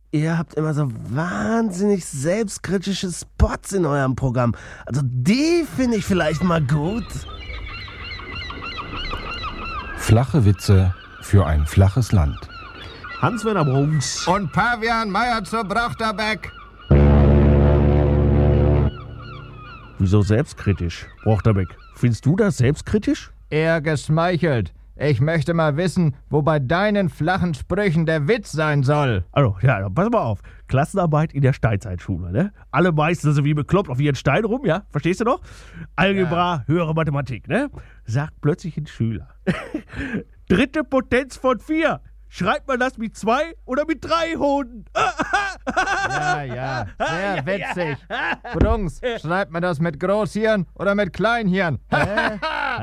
Ihr habt immer so wahnsinnig selbstkritische Spots in eurem Programm. Also die finde ich vielleicht mal gut. Flache Witze für ein flaches Land. Hans-Werner Brunks. Und Pavian Meier zur Brochterbeck. Wieso selbstkritisch, Brochterbeck? Findest du das selbstkritisch? Eher geschmeichelt. Ich möchte mal wissen, wo bei deinen flachen Sprüchen der Witz sein soll. Also, ja, pass mal auf. Klassenarbeit in der Steinzeitschule, ne? Alle meißen so wie bekloppt auf ihren Stein rum, ja? Verstehst du noch? Algebra, höhere Mathematik, ne? Sagt plötzlich ein Schüler. Dritte Potenz von 4. Schreibt man das mit 2 oder mit 3 Hoden? Ja, sehr witzig. Brunks, schreibt man das mit Großhirn oder mit Kleinhirn?